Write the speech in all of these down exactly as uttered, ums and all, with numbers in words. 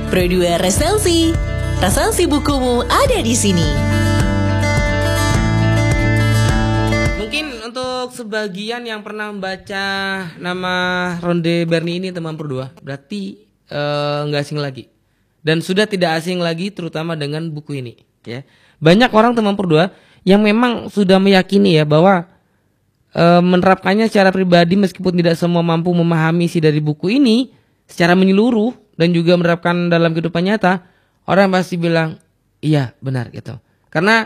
Pro dua Resensi. Resensi bukumu ada di sini. Mungkin untuk sebagian yang pernah membaca nama Ronde Berni ini teman Pro dua, berarti uh, nggak asing lagi. Dan sudah tidak asing lagi terutama dengan buku ini, ya. Banyak orang teman Pro dua yang memang sudah meyakini ya bahwa uh, menerapkannya secara pribadi meskipun tidak semua mampu memahami isi dari buku ini secara menyeluruh dan juga menerapkan dalam kehidupan nyata, orang pasti bilang iya benar gitu. Karena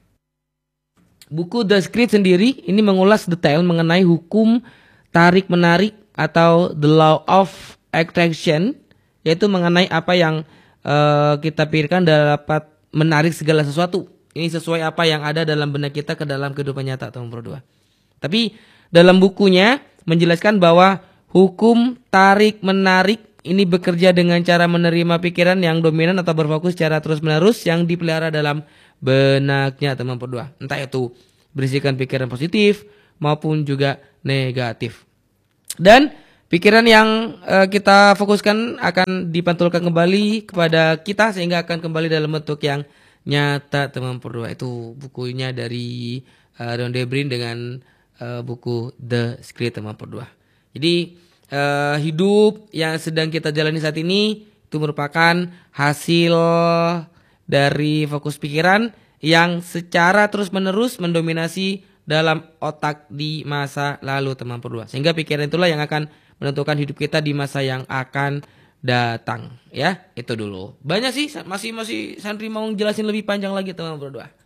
buku The Secret sendiri ini mengulas detail mengenai hukum tarik menarik atau the law of attraction, yaitu mengenai apa yang uh, kita pikirkan dapat menarik segala sesuatu. Ini sesuai apa yang ada dalam benak kita ke dalam kehidupan nyata teman Pro dua. Tapi dalam bukunya menjelaskan bahwa hukum tarik menarik ini bekerja dengan cara menerima pikiran yang dominan atau berfokus secara terus-menerus yang dipelihara dalam benaknya teman Pro dua. Entah itu berisikan pikiran positif maupun juga negatif. Dan pikiran yang uh, kita fokuskan akan dipantulkan kembali kepada kita sehingga akan kembali dalam bentuk yang nyata teman Pro dua. Itu bukunya dari uh, Ronde Berni dengan uh, buku The Secret teman Pro dua. Jadi Uh, hidup yang sedang kita jalani saat ini itu merupakan hasil dari fokus pikiran yang secara terus-menerus mendominasi dalam otak di masa lalu teman Pro dua. Sehingga pikiran itulah yang akan menentukan hidup kita di masa yang akan datang, ya. Itu dulu. Banyak sih masih masih Sandri mau jelasin lebih panjang lagi teman Pro dua.